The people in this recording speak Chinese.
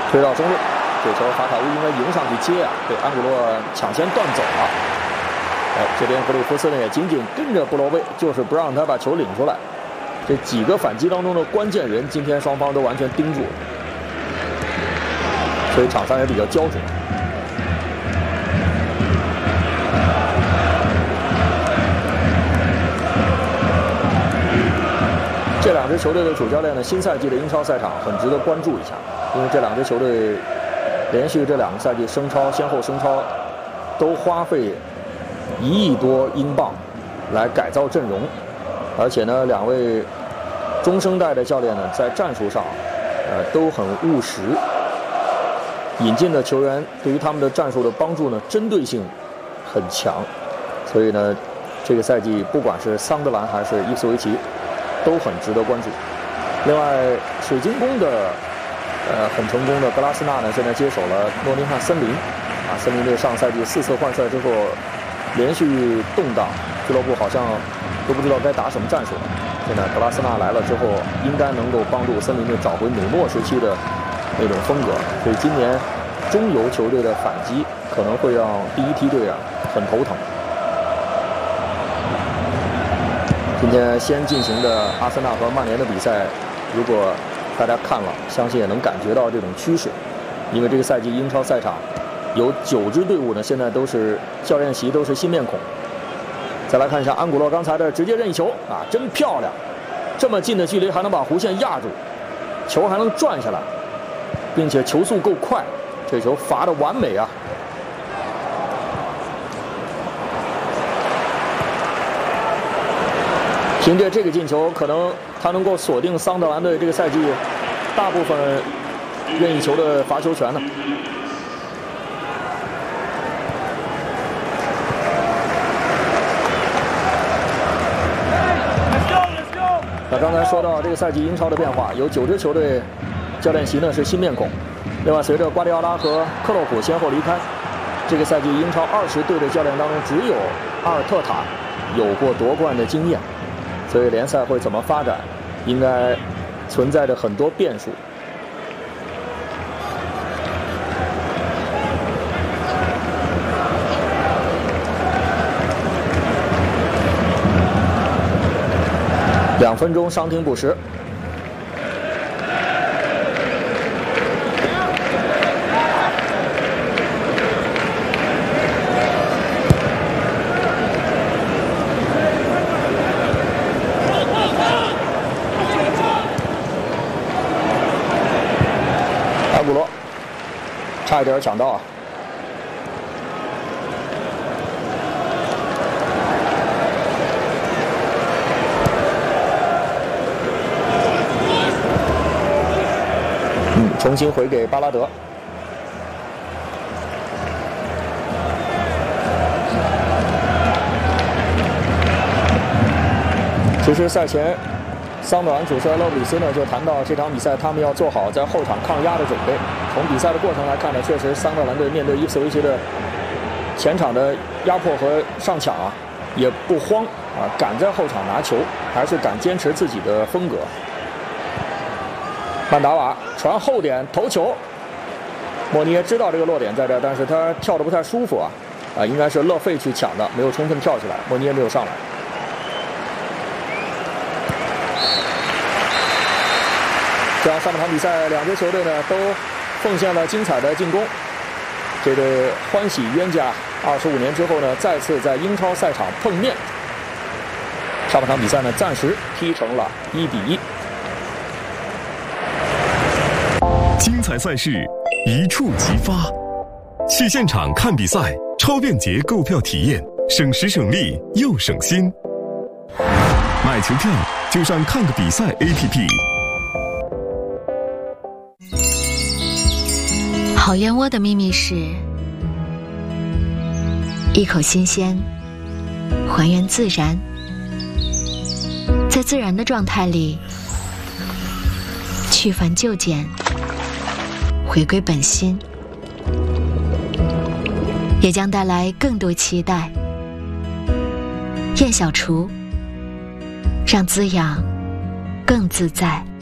推到中路，这球法塔乌应该迎上去接啊，被安古洛抢先断走了。这边格里夫斯呢也紧紧跟着布罗贝，就是不让他把球领出来。这几个反击当中的关键人，今天双方都完全盯住了，所以场上也比较焦灼。这两支球队的主教练呢，新赛季的英超赛场很值得关注一下，因为这两支球队连续这2个赛季先后升超，都花费1亿多英镑来改造阵容，而且呢，2位中生代的教练呢，在战术上，都很务实，引进的球员对于他们的战术的帮助呢，针对性很强，所以呢，这个赛季不管是桑德兰还是伊斯维奇，都很值得关注。另外，水晶宫的很成功的格拉斯纳呢，现在接手了诺丁汉森林，森林队上赛季4次换帅之后，连续动荡，俱乐部好像都不知道该打什么战术了。现在格拉斯纳来了之后，应该能够帮助森林队找回美诺时期的那种风格，所以今年中游球队的反击可能会让第一梯队很头疼。今天先进行的阿森纳和曼联的比赛，如果大家看了，相信也能感觉到这种趋势，因为这个赛季英超赛场有9支队伍呢，现在都是教练席都是新面孔。再来看一下安古洛刚才的直接任意球真漂亮，这么近的距离还能把弧线压住，球还能转下来，并且球速够快，这球罚得完美啊！凭借这个进球，可能他能够锁定桑德兰队这个赛季大部分任意球的罚球权呢。那刚才说到这个赛季英超的变化，有9支球队教练席呢是新面孔。另外，随着瓜迪奥拉和克洛普先后离开，这个赛季英超20队的教练当中，只有阿尔特塔有过夺冠的经验。所以联赛会怎么发展，应该存在着很多变数。2分钟伤停补时。古罗差一点抢到重新回给巴拉德。其实赛前，桑德兰主帅勒布里斯呢就谈到这场比赛，他们要做好在后场抗压的准备。从比赛的过程来看呢，确实桑德兰队面对伊斯维奇的前场的压迫和上抢也不慌敢在后场拿球，还是敢坚持自己的风格。曼达瓦传后点头球，莫尼耶知道这个落点在这，但是他跳得不太舒服应该是勒费去抢的，没有充分跳起来，莫尼耶没有上来。这样上半场比赛，2支球队呢都奉献了精彩的进攻。这对欢喜冤家25年之后呢，再次在英超赛场碰面。上半场比赛呢，暂时踢成了1比1。 精彩赛事一触即发，去现场看比赛，超便捷购票体验，省时省力又省心。买球票就上看个比赛 APP。 好燕窝的秘密是一口新鲜，还原自然，在自然的状态里去繁就简，回归本心，也将带来更多期待。燕小厨，让滋养更自在。